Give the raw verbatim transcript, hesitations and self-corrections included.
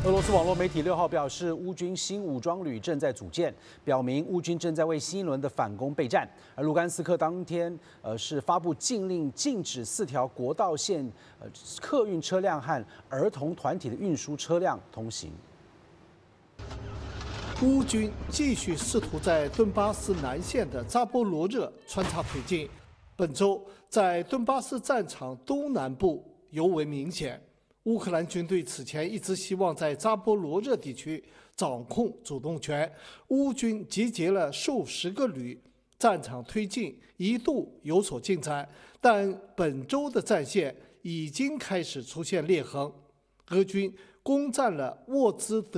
俄罗斯网络媒体六号表示，乌军新武装旅正在组建，表明乌军正在为新一轮的反攻备战。而卢甘斯克当天，呃，是发布禁令，禁止四条国道线呃客运车辆和儿童团体的运输车辆通行。 乌军继续试图在顿巴斯南线的扎波罗热穿插推进，本周在顿巴斯战场东南部尤为明显。乌克兰军队此前一直希望在扎波罗热地区掌控主动权，乌军集结了数十个旅，战场推进一度有所进展，但本周的战线已经开始出现裂痕。俄军攻占了沃兹德